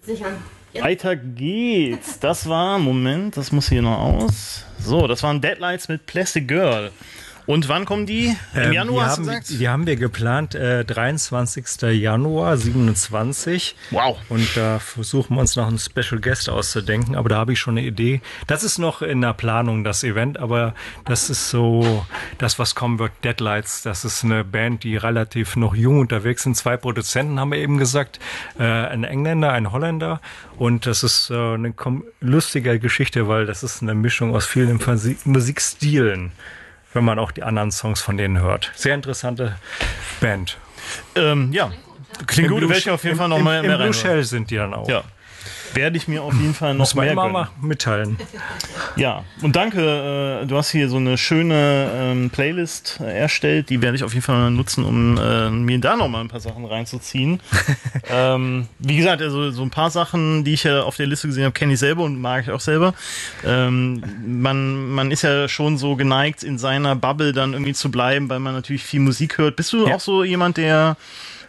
Sichern. Ja. Weiter geht's. Das war, Moment, das muss hier noch aus. So, das waren Deadlights mit Plastic Girl. Und wann kommen die? Im Januar, hast du gesagt? Die haben wir geplant, 23. Januar, 27. Wow. Und da versuchen wir uns noch einen Special Guest auszudenken, aber da habe ich schon eine Idee. Das ist noch in der Planung, das Event, aber das ist so das, was kommen wird, Deadlights. Das ist eine Band, die relativ noch jung unterwegs sind. 2 Produzenten, haben wir eben gesagt, ein Engländer, ein Holländer. Und das ist eine lustige Geschichte, weil das ist eine Mischung aus vielen Musikstilen, wenn man auch die anderen Songs von denen hört. Sehr interessante Band. Ja, klingt gut. Werde ich auf jeden Fall noch mal mehr rein. Blue rein. Shell sind die dann auch. Ja. Werde ich mir auf jeden Fall noch mehr gönnen. Mal mitteilen. Ja, und danke. Du hast hier so eine schöne Playlist erstellt. Die werde ich auf jeden Fall mal nutzen, um mir da noch mal ein paar Sachen reinzuziehen. Wie gesagt, also so ein paar Sachen, die ich ja auf der Liste gesehen habe, kenne ich selber und mag ich auch selber. Man ist ja schon so geneigt, in seiner Bubble dann irgendwie zu bleiben, weil man natürlich viel Musik hört. Bist du auch so jemand, der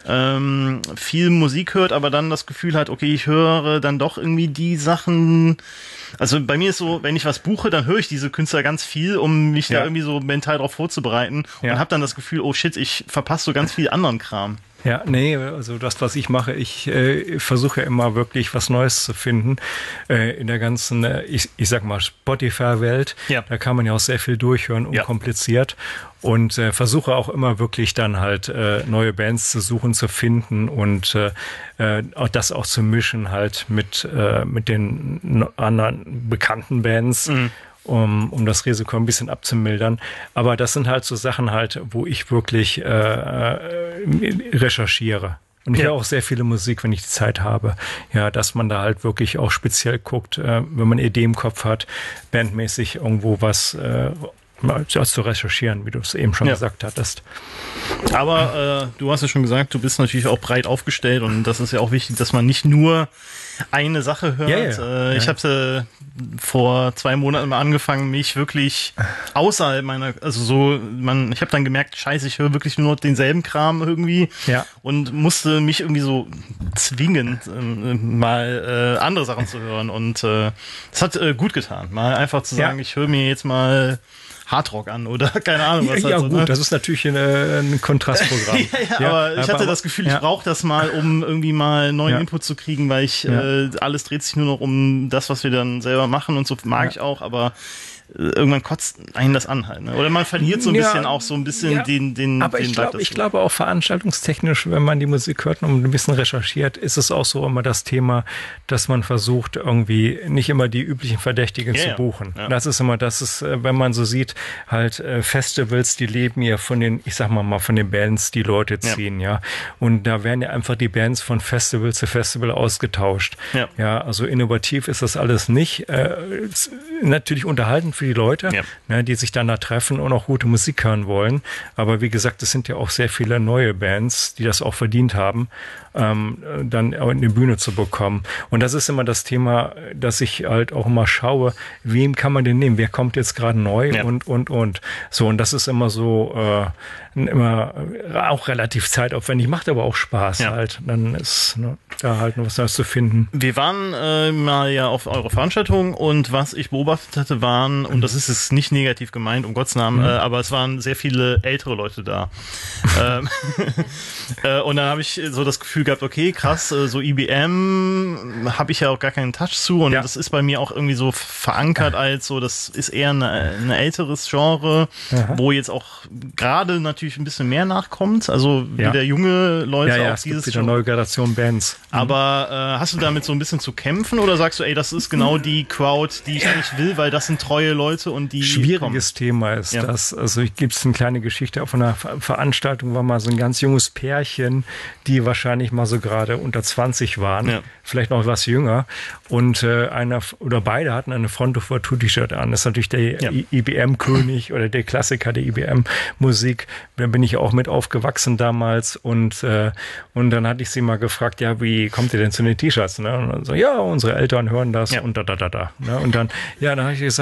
viel Musik hört, aber dann das Gefühl hat, okay, ich höre dann doch irgendwie die Sachen. Also bei mir ist so, wenn ich was buche, dann höre ich diese Künstler ganz viel, um mich da irgendwie so mental drauf vorzubereiten und habe dann das Gefühl, oh shit, ich verpasse so ganz viel anderen Kram. Ja, nee, also das, was ich mache, ich versuche immer wirklich was Neues zu finden in der ganzen, ich sag mal, Spotify-Welt. Ja. Da kann man ja auch sehr viel durchhören, unkompliziert. Und versuche auch immer wirklich dann halt neue Bands zu suchen, zu finden und auch das auch zu mischen halt mit den anderen bekannten Bands. Mhm. Um das Risiko ein bisschen abzumildern. Aber das sind halt so Sachen halt, wo ich wirklich recherchiere. Und ich höre auch sehr viele Musik, wenn ich die Zeit habe. Ja, dass man da halt wirklich auch speziell guckt, wenn man eine Idee im Kopf hat, bandmäßig irgendwo was zu recherchieren, wie du es eben schon gesagt hattest. Aber du hast ja schon gesagt, du bist natürlich auch breit aufgestellt und das ist ja auch wichtig, dass man nicht nur eine Sache hört. Ich habe vor 2 Monaten mal angefangen, mich wirklich außerhalb meiner, ich habe dann gemerkt, scheiße, ich höre wirklich nur noch denselben Kram irgendwie und musste mich irgendwie so zwingen, mal andere Sachen zu hören und das hat gut getan, mal einfach zu sagen, ich höre mir jetzt mal Hardrock an oder keine Ahnung was. Ja, gut, ne? Das ist natürlich ein Kontrastprogramm. Aber ich hatte das Gefühl, ich brauche das mal, um irgendwie mal neuen Input zu kriegen, weil alles dreht sich nur noch um das, was wir dann selber machen und so mag ich auch, aber irgendwann kotzt einen das an halt. Ne? Oder man verliert so ein bisschen auch so ein bisschen den aber ich glaube auch veranstaltungstechnisch, wenn man die Musik hört und ein bisschen recherchiert, ist es auch so immer das Thema, dass man versucht, irgendwie nicht immer die üblichen Verdächtigen zu buchen. Ja. Das ist immer, wenn man so sieht, halt Festivals, die leben ja von den, ich sag mal von den Bands, die Leute ziehen, Und da werden ja einfach die Bands von Festival zu Festival ausgetauscht. Ja, also innovativ ist das alles nicht. Natürlich unterhalten für die Leute, die sich dann da treffen und auch gute Musik hören wollen. Aber wie gesagt, es sind ja auch sehr viele neue Bands, die das auch verdient haben, dann auch in die Bühne zu bekommen. Und das ist immer das Thema, dass ich halt auch immer schaue, wem kann man denn nehmen? Wer kommt jetzt gerade neu und. So, und das ist immer so, immer auch relativ zeitaufwendig, macht aber auch Spaß halt. Dann ist da halt noch was Neues zu finden. Wir waren mal ja auf eurer Veranstaltung und was ich beobachtet hatte, waren, und das ist jetzt nicht negativ gemeint, um Gottes Namen, aber es waren sehr viele ältere Leute da. Und dann habe ich so das Gefühl gehabt, okay, krass, so IBM habe ich ja auch gar keinen Touch zu und das ist bei mir auch irgendwie so verankert als so, das ist eher ein älteres Genre, wo jetzt auch gerade natürlich ein bisschen mehr nachkommt, also wieder junge Leute auch es gibt wieder neue Generation Bands. Aber hast du damit so ein bisschen zu kämpfen oder sagst du, ey, das ist genau die Crowd, die ich eigentlich will, weil das sind treue Leute und die schwieriges Thema ist das. Also ich gebe es eine kleine Geschichte. Auf einer Veranstaltung war mal so ein ganz junges Pärchen, die wahrscheinlich mal so gerade unter 20 waren, vielleicht noch was jünger und einer oder beide hatten eine Front of Two T-Shirt an. Das ist natürlich der IBM-König oder der Klassiker der IBM-Musik. Da bin ich auch mit aufgewachsen damals und dann hatte ich sie mal gefragt, wie kommt ihr denn zu den T-Shirts? Ne? Und dann so, unsere Eltern hören das und da. Ne? Und dann habe ich gesagt, dann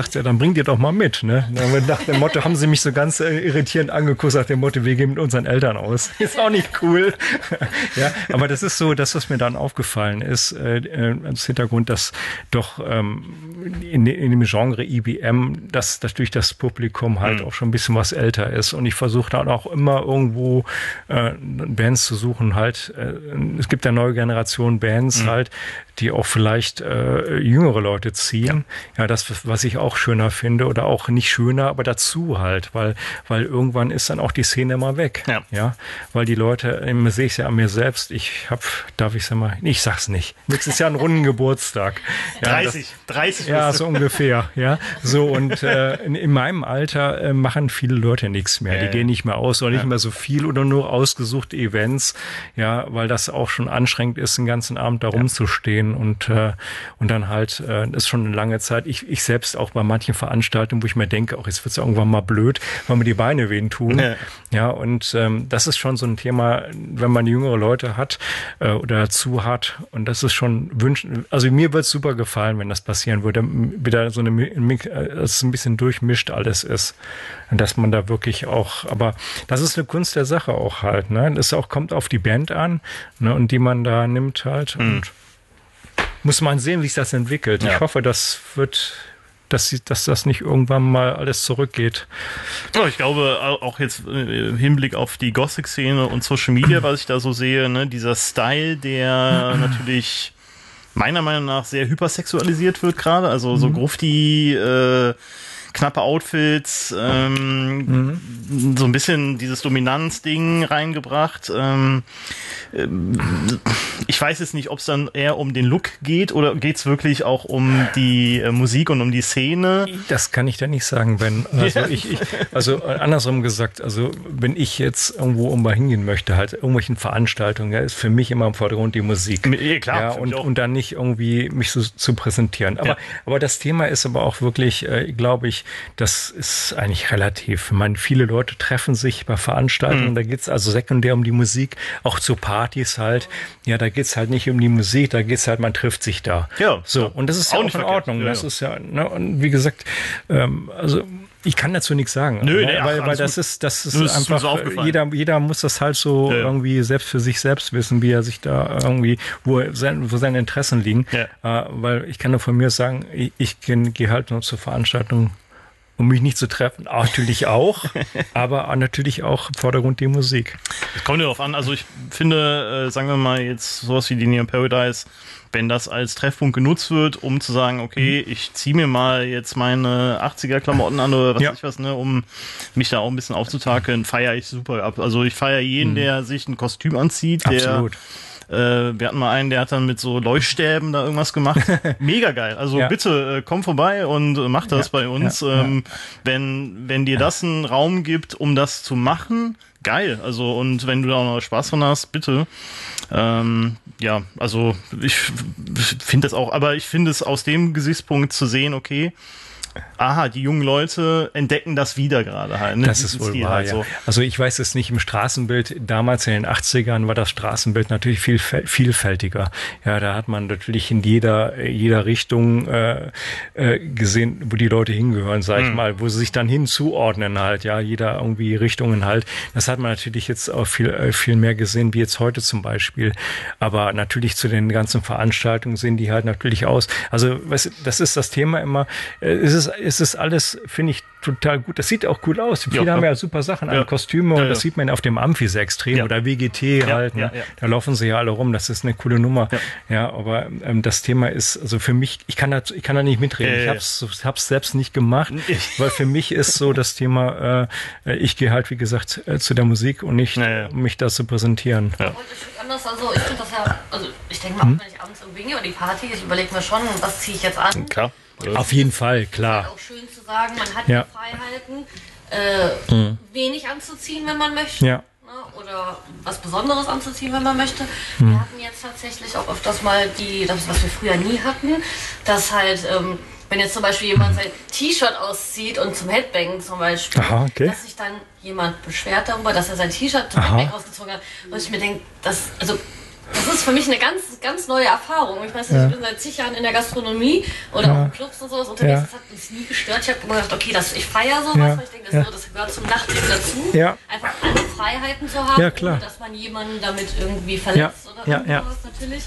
bring dir doch mal mit. Ne? Nach dem Motto haben sie mich so ganz irritierend angeguckt, nach dem Motto, wir gehen mit unseren Eltern aus. Ist auch nicht cool. Ja, aber das ist so, das, was mir dann aufgefallen ist, als Hintergrund, dass doch in dem Genre IBM, dass durch das Publikum halt auch schon ein bisschen was älter ist. Und ich versuche dann auch immer irgendwo Bands zu suchen, halt. Es gibt ja neue Generation Bands halt, die auch vielleicht jüngere Leute ziehen. Ja, das, was ich auch schöner finde, oder auch nicht schöner, aber dazu halt, weil irgendwann ist dann auch die Szene immer weg. Ja, weil die Leute, sehe ich es ja an mir selbst, ich sag's nicht. Nächstes Jahr einen runden Geburtstag. Ja, 30. Ja, so ungefähr. Ja, so, und in meinem Alter machen viele Leute nichts mehr. Die gehen nicht mehr aus oder nicht mehr so viel oder nur ausgesuchte Events. Ja, weil das auch schon anstrengend ist, den ganzen Abend da rumzustehen und dann halt, ist schon eine lange Zeit. Ich selbst auch bei manchen Veranstaltungen, wo ich mir denke, auch jetzt wird's ja irgendwann mal blöd, weil mir die Beine wehtun. Ja, und das ist schon so ein Thema, wenn man jüngere Leute hat oder dazu hat, und das ist schon wünschen. Also mir wird's super gefallen, wenn das passieren würde, wieder so es ein bisschen durchmischt alles ist. Und dass man da wirklich auch, aber das ist eine Kunst der Sache auch halt, ne? Das auch kommt auf die Band an, ne? Und die man da nimmt halt, und muss man sehen, wie sich das entwickelt. Ich hoffe, dass das nicht irgendwann mal alles zurückgeht. Ja, ich glaube, auch jetzt im Hinblick auf die Gothic-Szene und Social Media, was ich da so sehe, ne, dieser Style, der natürlich meiner Meinung nach sehr hypersexualisiert wird gerade, also so Grufti, knappe Outfits, so ein bisschen dieses Dominanz-Ding reingebracht. Ich weiß jetzt nicht, ob es dann eher um den Look geht oder geht es wirklich auch um die Musik und um die Szene? Das kann ich da nicht sagen, Ben. Also andersrum gesagt, also wenn ich jetzt irgendwo mal hingehen möchte, halt irgendwelchen Veranstaltungen, ist für mich immer im Vordergrund die Musik. Klar, ja, und dann nicht irgendwie mich so zu präsentieren. Aber das Thema ist aber auch wirklich, glaube ich, das ist eigentlich relativ. Ich meine, viele Leute treffen sich bei Veranstaltungen, da geht's also sekundär um die Musik, auch zu Partys halt. Ja, da geht's halt nicht um die Musik, da geht's halt, man trifft sich da. Ja. So, und das ist ja auch in Ordnung. Das ist ja, ne, und wie gesagt, also ich kann dazu nichts sagen. Weil das ist einfach, jeder muss das halt so irgendwie selbst für sich selbst wissen, wie er sich da irgendwie, wo seine Interessen liegen. Weil ich kann nur von mir sagen, ich gehe halt nur zur Veranstaltung, um mich nicht zu treffen. Natürlich auch, aber natürlich auch im Vordergrund die Musik. Es kommt ja darauf an, also ich finde, sagen wir mal jetzt sowas wie die Neon Paradise, wenn das als Treffpunkt genutzt wird, um zu sagen, okay, ich ziehe mir mal jetzt meine 80er-Klamotten an oder was weiß ich was, ne, um mich da auch ein bisschen aufzutakeln, feiere ich super ab. Also ich feiere jeden, der sich ein Kostüm anzieht, Absolut. Wir hatten mal einen, der hat dann mit so Leuchtstäben da irgendwas gemacht. Mega geil. Also bitte komm vorbei und mach das bei uns. Wenn dir das einen Raum gibt, um das zu machen, geil. Also, und wenn du da auch noch Spaß dran hast, bitte. Also ich finde das auch, aber ich finde es aus dem Gesichtspunkt zu sehen, okay, aha, die jungen Leute entdecken das wieder gerade halt. Ne? Das ist wohl wahr, halt so. Also ich weiß es nicht, im Straßenbild, damals in den 80ern war das Straßenbild natürlich viel vielfältiger. Ja, da hat man natürlich in jeder Richtung gesehen, wo die Leute hingehören, sag ich mal, wo sie sich dann hinzuordnen halt, ja, jeder irgendwie Richtungen halt. Das hat man natürlich jetzt auch viel mehr gesehen, wie jetzt heute zum Beispiel. Aber natürlich zu den ganzen Veranstaltungen sehen die halt natürlich aus. Also, das ist das Thema immer, es ist alles, finde ich, total gut. Das sieht auch cool aus. Viele haben ja super Sachen an, Kostüme, und das sieht man auf dem Amphi sehr extrem oder WGT halt. Ne? Da laufen sie ja alle rum. Das ist eine coole Nummer. Ja, aber das Thema ist, also für mich, ich kann da nicht mitreden. Ich hab's selbst nicht gemacht, weil für mich ist so das Thema, ich gehe halt, wie gesagt, zu der Musik und nicht, um mich da zu präsentieren. Und ich anders, also ich finde das ja, also ich denke mal, wenn ich abends irgendwo hingehe oder die Party, ich überlege mir schon, was ziehe ich jetzt an. Klar. Auf jeden Fall, klar. Ist auch schön zu sagen, man hat die Freiheiten, wenig anzuziehen, wenn man möchte. Ja. Oder was Besonderes anzuziehen, wenn man möchte. Wir hatten jetzt tatsächlich auch öfters mal das, was wir früher nie hatten, dass halt, wenn jetzt zum Beispiel jemand sein T-Shirt auszieht und zum Headbang zum Beispiel, dass sich dann jemand beschwert darüber, dass er sein T-Shirt zum Headbang ausgezogen hat. Und ich mir denke, Das ist für mich eine ganz, ganz neue Erfahrung. Ich weiß nicht, ich bin seit zig Jahren in der Gastronomie oder auch in Clubs und sowas unterwegs. Das hat mich nie gestört. Ich habe immer gedacht, okay, ich feiere sowas, weil ich denke, das gehört zum Nachtleben dazu. Ja. Einfach alle Freiheiten zu haben, ohne dass man jemanden damit irgendwie verletzt oder irgendwas natürlich.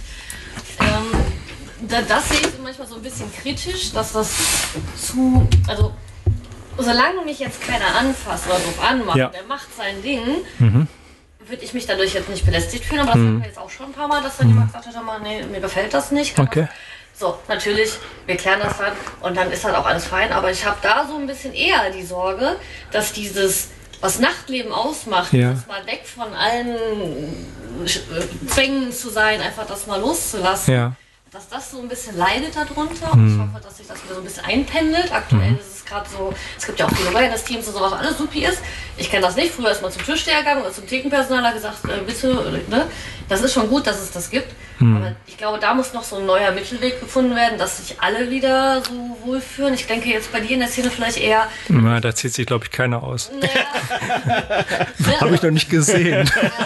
Das sehe ich manchmal so ein bisschen kritisch, dass das also solange mich jetzt keiner anfasst oder drauf anmacht, der macht sein Ding, würde ich mich dadurch jetzt nicht belästigt fühlen, aber das hatten wir jetzt auch schon ein paar Mal, dass dann jemand gesagt hat, nee, mir gefällt das nicht. Okay. So, natürlich, wir klären das dann und dann ist halt auch alles fein, aber ich habe da so ein bisschen eher die Sorge, dass dieses, was Nachtleben ausmacht, das mal weg von allen Zwängen zu sein, einfach das mal loszulassen, dass das so ein bisschen leidet darunter und ich hoffe, dass sich das wieder so ein bisschen einpendelt. Aktuell ist es gerade so, es gibt ja auch viele Wellness-Teams und sowas, alles supi ist. Ich kenne das nicht, früher ist man zum Türsteher gegangen und zum Thekenpersonal hat gesagt, bitte, ne? Das ist schon gut, dass es das gibt, aber ich glaube, da muss noch so ein neuer Mittelweg gefunden werden, dass sich alle wieder so wohlfühlen. Ich denke jetzt bei dir in der Szene vielleicht eher... Na, da zieht sich, glaube ich, keiner aus. Habe ich noch nicht gesehen.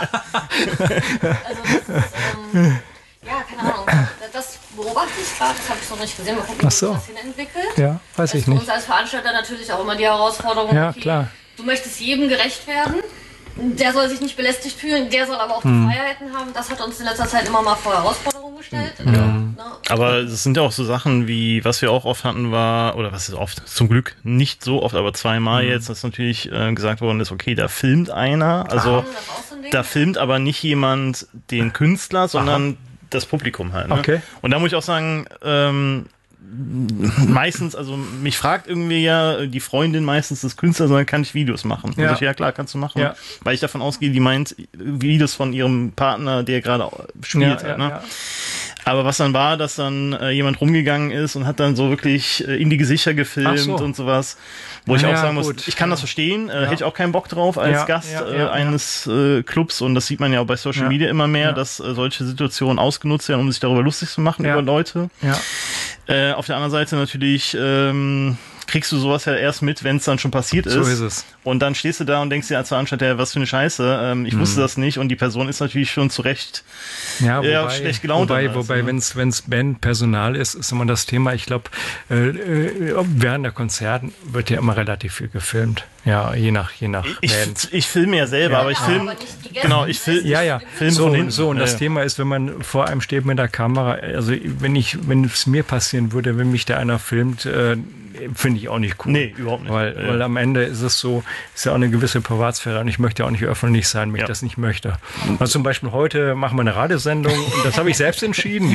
Also das ist... ja, keine Ahnung. Das beobachte ich gerade, das habe ich noch nicht gesehen. Mal gucken, wie sich das hin entwickelt. Ja, weiß ich nicht. Für uns als Veranstalter natürlich auch immer die Herausforderung, klar. Du möchtest jedem gerecht werden, der soll sich nicht belästigt fühlen, der soll aber auch die Freiheiten haben. Das hat uns in letzter Zeit immer mal vor Herausforderungen gestellt. Aber es sind ja auch so Sachen wie, was wir auch oft hatten war, oder was ist oft, zum Glück nicht so oft, aber zweimal jetzt, dass natürlich gesagt worden ist, okay, da filmt einer, also da filmt aber nicht jemand den Künstler, sondern das Publikum halt. Ne? Okay. Und da muss ich auch sagen, meistens, also mich fragt irgendwie die Freundin meistens des Künstlers, sondern kann ich Videos machen? Ja. Ja klar, kannst du machen. Ja. Weil ich davon ausgehe, die meint Videos von ihrem Partner, der gerade spielt. Halt, ne? Ja. Aber was dann war, dass dann jemand rumgegangen ist und hat dann so wirklich in die Gesichter gefilmt und sowas, wo ich auch sagen muss, ich kann das verstehen, hätte ich auch keinen Bock drauf als Gast eines Clubs, und das sieht man ja auch bei Social Media immer mehr, dass solche Situationen ausgenutzt werden, um sich darüber lustig zu machen über Leute. Ja. Auf der anderen Seite natürlich kriegst du sowas ja erst mit, wenn es dann schon passiert ist. So ist es. Und dann stehst du da und denkst dir als Veranstalter, was für eine Scheiße, ich wusste das nicht, und die Person ist natürlich schon zu Recht schlecht gelaunt. Wobei wenn es Bandpersonal ist immer das Thema, ich glaube, während der Konzerten wird ja immer relativ viel gefilmt. Ja, je nach Band. Ich filme ja selber, aber ich filme, ich filme und das Thema ist, wenn man vor einem steht mit der Kamera, also wenn es mir passieren würde, wenn mich da einer filmt, finde ich auch nicht cool. Nee, überhaupt nicht. Weil am Ende ist es so, ist ja auch eine gewisse Privatsphäre, und ich möchte auch nicht öffentlich sein, wenn ich das nicht möchte. Also zum Beispiel heute machen wir eine Radiosendung, und das habe ich selbst entschieden,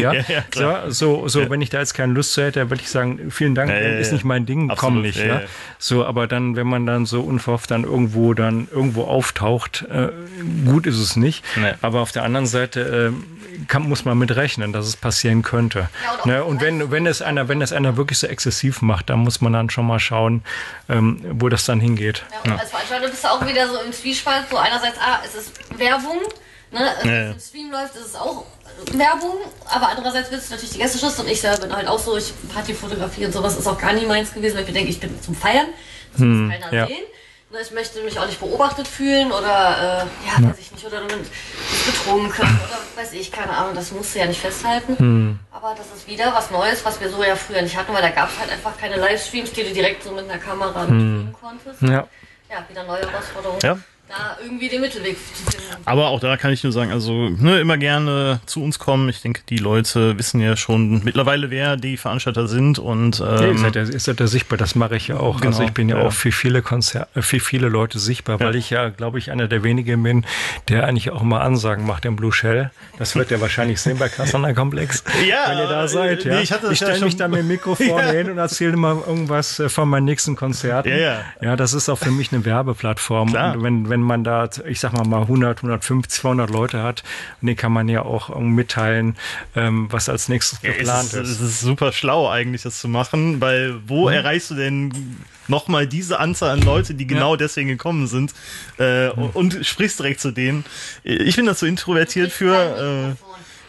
wenn ich da jetzt keine Lust zu hätte, würde ich sagen, vielen Dank, ist nicht mein Ding, komm nicht. So, aber dann, wenn man dann so unverhofft dann irgendwo auftaucht, gut ist es nicht. Nee. Aber auf der anderen Seite muss man mit rechnen, dass es passieren könnte. Ja, und wenn es einer wirklich so exzessiv macht, dann muss man dann schon mal schauen, wo das dann hingeht. Ja, und als Veranstalter bist du auch wieder so im Zwiespalt, so einerseits, es ist Werbung, ne? Wenn es im Stream läuft, ist es auch Werbung, aber andererseits willst du natürlich die Gästeliste, und ich selber bin halt auch so, Partyfotografie und sowas ist auch gar nie meins gewesen, weil ich denke, ich bin zum Feiern, das muss keiner sehen. Ich möchte mich auch nicht beobachtet fühlen oder, weiß ich nicht, oder du bist betrunken oder weiß ich, keine Ahnung, das musst du ja nicht festhalten. Aber das ist wieder was Neues, was wir so ja früher nicht hatten, weil da gab es halt einfach keine Livestreams, die du direkt so mit einer Kamera mitnehmen konntest. Ja, wieder neue Herausforderungen. Ja. Da irgendwie den Mittelweg zu finden. Aber auch da kann ich nur sagen, also immer gerne zu uns kommen. Ich denke, die Leute wissen ja schon mittlerweile, wer die Veranstalter sind, und ihr seid ja sichtbar, das mache ich ja auch. Genau, also ich bin ja auch für viele Leute sichtbar, weil ich ja, glaube ich, einer der wenigen bin, der eigentlich auch mal Ansagen macht im Blue Shell. Das wird ihr wahrscheinlich sehen bei Kassner Komplex, wenn ihr da seid. Ja? Ich stelle mich da mit dem Mikrofon hin und erzähle immer irgendwas von meinen nächsten Konzerten. Ja, das ist auch für mich eine Werbeplattform. Klar. Und wenn man da, ich sag mal 100, 150, 200 Leute hat, und den kann man ja auch mitteilen, was als nächstes geplant ist. Es ist super schlau eigentlich, das zu machen, weil wo erreichst du denn nochmal diese Anzahl an Leute, die genau deswegen gekommen sind, und sprichst direkt zu denen. Ich bin da so introvertiert für...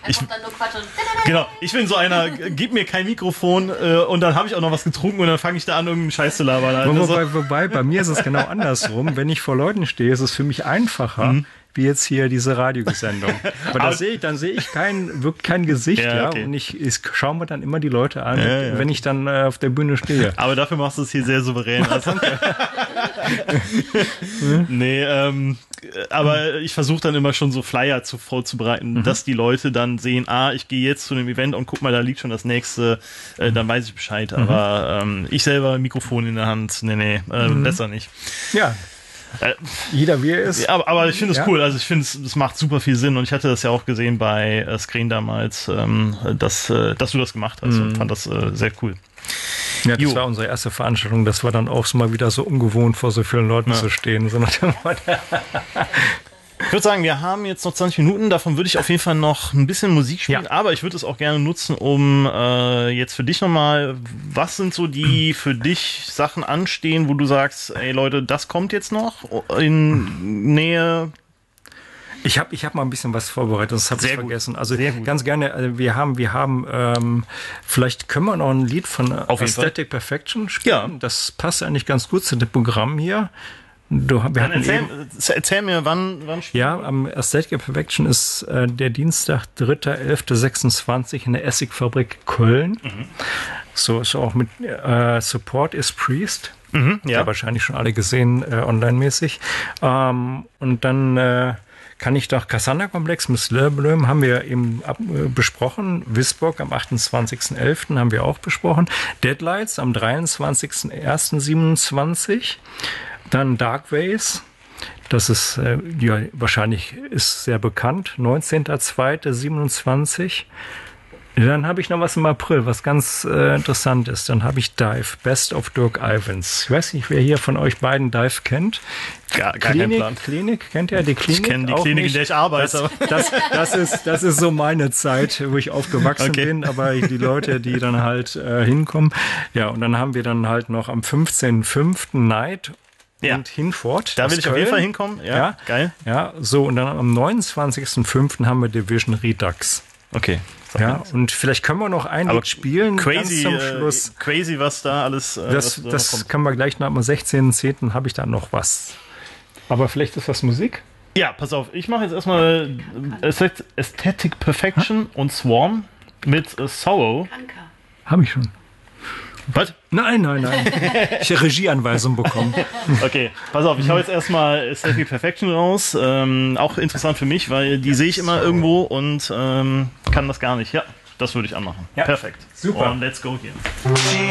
dann nur Quatsch. Genau, ich bin so einer, gib mir kein Mikrofon und dann habe ich auch noch was getrunken und dann fange ich da an, irgendeinen Scheiß zu labern. Also. Wobei, bei mir ist es genau andersrum. Wenn ich vor Leuten stehe, ist es für mich einfacher, wie jetzt hier diese Radiosendung. Aber dann sehe ich wirklich kein Gesicht, okay. Und ich schaue mir dann immer die Leute an, wenn ich dann auf der Bühne stehe. Aber dafür machst du es hier sehr souverän. Nee, aber ich versuche dann immer schon so Flyer vorzubereiten, dass die Leute dann sehen, ich gehe jetzt zu einem Event und guck mal, da liegt schon das nächste, dann weiß ich Bescheid. Aber ich selber Mikrofon in der Hand, besser nicht. Ja. Jeder wie er ist. Ja, aber ich finde es cool. Also ich finde es macht super viel Sinn und ich hatte das ja auch gesehen bei Screen damals, dass du das gemacht hast und fand das sehr cool. Ja, das war unsere erste Veranstaltung. Das war dann auch so mal wieder so ungewohnt, vor so vielen Leuten zu stehen. So ich würde sagen, wir haben jetzt noch 20 Minuten. Davon würde ich auf jeden Fall noch ein bisschen Musik spielen. Aber ich würde es auch gerne nutzen, um jetzt für dich nochmal, was sind so die für dich Sachen anstehen, wo du sagst, ey Leute, das kommt jetzt noch in Nähe... Ich hab mal ein bisschen was vorbereitet, das habe ich vergessen. Also ganz gerne, wir haben vielleicht können wir noch ein Lied von Aesthetic Perfection spielen. Ja. Das passt eigentlich ganz gut zu dem Programm hier. Erzähl mir, wann ja, am Aesthetic Perfection ist der Dienstag, 3.11.26 in der Essigfabrik Köln. So ist auch mit Support is Priest. Ja, wahrscheinlich schon alle gesehen, online-mäßig. Und dann kann ich doch Cassandra-Komplex mit Slurblöm haben wir eben besprochen. Wisborg am 28.11. haben wir auch besprochen. Deadlights am 23.01.27. Dann Darkways. Das ist wahrscheinlich ist sehr bekannt. 19.02.27. Dann habe ich noch was im April, was ganz interessant ist. Dann habe ich Dive, Best of Dirk Ivans. Ich weiß nicht, wer hier von euch beiden Dive kennt. Gar kein Plan. Klinik, kennt ihr die Klinik? Ich kenne die Klinik, in der ich arbeite. Das ist so meine Zeit, wo ich aufgewachsen bin, aber die Leute, die dann halt hinkommen. Ja, und dann haben wir dann halt noch am 15.05. Night und Hinfort. Da will ich auf jeden Fall hinkommen. Ja, geil. Ja, so, und dann am 29.05. haben wir Division Redux. Okay. Ja, und vielleicht können wir noch ein Lied spielen. Crazy, ganz zum Schluss. Crazy, was da alles das können wir gleich nach dem 16.10. habe ich da noch was. Aber vielleicht ist das Musik? Ja, pass auf. Ich mache jetzt erstmal Aesthetic Perfection und Swarm mit Sorrow. Habe ich schon. Was? Nein. Ich habe Regieanweisung bekommen. Okay, pass auf, ich hau jetzt erstmal Aesthetic Perfection raus. Auch interessant für mich, weil die sehe ich immer irgendwo und kann das gar nicht. Ja, das würde ich anmachen. Ja. Perfekt. Super. Und let's go hier.